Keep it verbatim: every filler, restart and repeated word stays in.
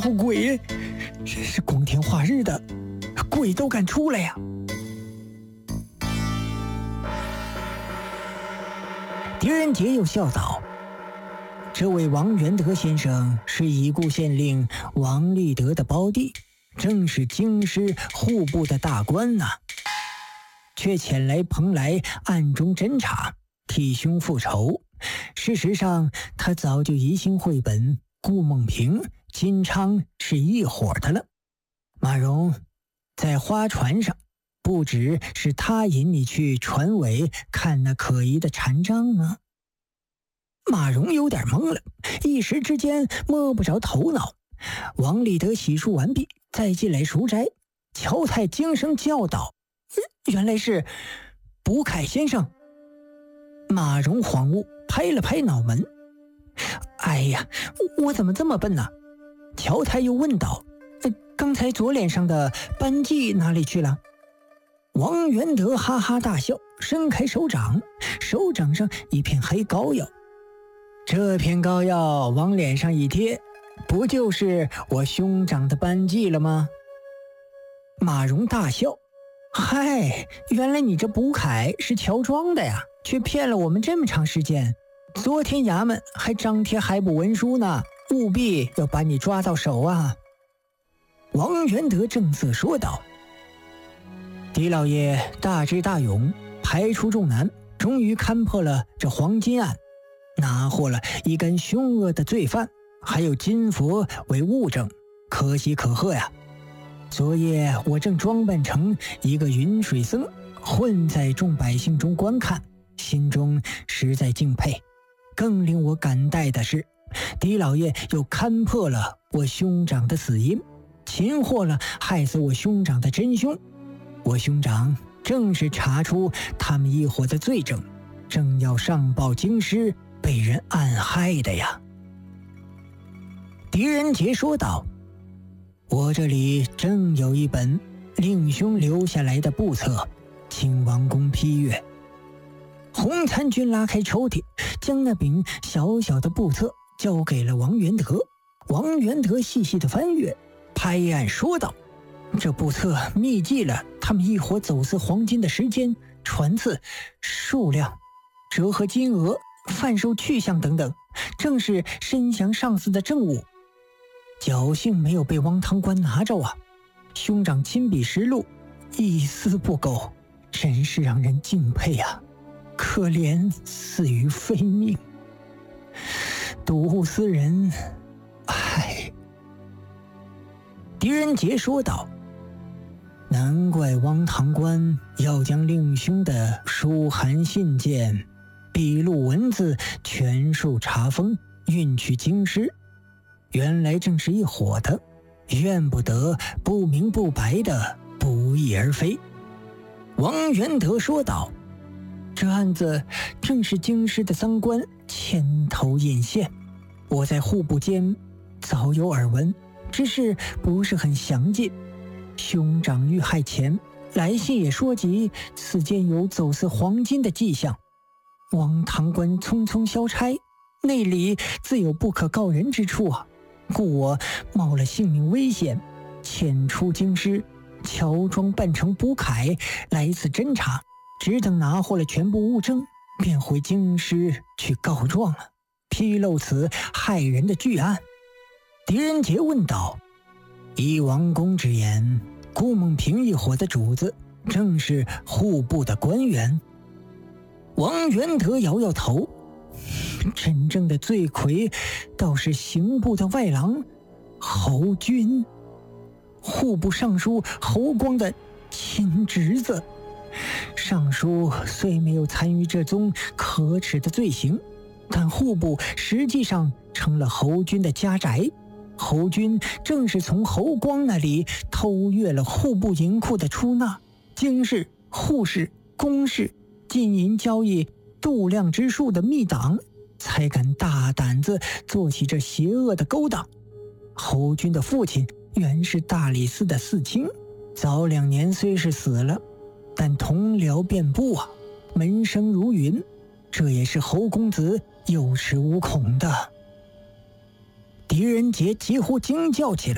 不鬼，真是光天化日的，鬼都敢出来呀！狄仁杰又笑道：“这位王元德先生是已故县令王立德的胞弟，正是京师户部的大官呐、啊，却前来蓬莱暗中侦查，替兄复仇。事实上，他早就疑心绘本顾梦平、金昌是一伙的了。马荣，在花船上，不只是他引你去船尾看那可疑的禅章吗？”马荣有点懵了，一时之间摸不着头脑。王立德洗漱完毕，再进来赎斋。乔太惊声叫道：“原来是卜凯先生！”马荣恍悟，拍了拍脑门：“哎呀，我怎么这么笨呢？”乔太又问道：“刚才左脸上的斑迹哪里去了？”王元德哈哈大笑，伸开手掌，手掌上一片黑膏药。这片膏药往脸上一贴，不就是我兄长的斑迹了吗？马荣大笑：“嗨，原来你这卜凯是乔装的呀，却骗了我们这么长时间。昨天衙门还张贴海捕文书呢，务必要把你抓到手啊！”王元德正色说道：“狄老爷大智大勇，排除众难，终于勘破了这黄金案，拿获了一根凶恶的罪犯，还有金佛为物证，可喜可贺呀！昨夜我正装扮成一个云水僧，混在众百姓中观看，心中实在敬佩。更令我感戴的是，狄老爷又勘破了我兄长的死因，擒获了害死我兄长的真凶。我兄长正是查出他们一伙的罪证，正要上报京师，被人暗害的呀。”狄仁杰说道：“我这里正有一本令兄留下来的簿册，请王公批阅。”洪参军拉开抽屉，将那柄小小的簿册交给了王元德。王元德细细的翻阅，拍案说道：“这簿册密记了他们一伙走私黄金的时间、船次、数量、折合金额、贩售去向等等，正是申降上司的证物。侥幸没有被汪堂官拿着啊！兄长亲笔实录，一丝不苟，真是让人敬佩啊！可怜死于非命，睹斯人，唉。”狄仁杰说道：“难怪汪堂官要将令兄的书函信件、笔录文字全数查封，运去京师。原来正是一伙的，怨不得不明不白的不翼而飞。”王元德说道：“这案子正是京师的赃官牵头引线，我在户部间早有耳闻，只是不是很详尽。兄长遇害前来信也说及此间有走私黄金的迹象，汪堂官匆匆消差，内里自有不可告人之处啊，故我冒了性命危险，潜出京师，乔装扮成卜凯来此侦查，只等拿获了全部物证，便回京师去告状了，披露此害人的巨案。”狄仁杰问道：“依王公之言，顾梦平一伙的主子正是户部的官员？”王元德摇摇头：“真正的罪魁倒是刑部的外郎侯军，户部尚书侯光的亲侄子。尚书虽没有参与这宗可耻的罪行，但户部实际上成了侯军的家宅。侯军正是从侯光那里偷阅了户部银库的出纳、京市、户市、公市金银交易度量之术的密档，才敢大胆子做起这邪恶的勾当。侯军的父亲原是大理寺的寺卿，早两年虽是死了，但同僚遍布啊，门生如云，这也是侯公子有恃无恐的。”狄仁杰几乎惊叫起来。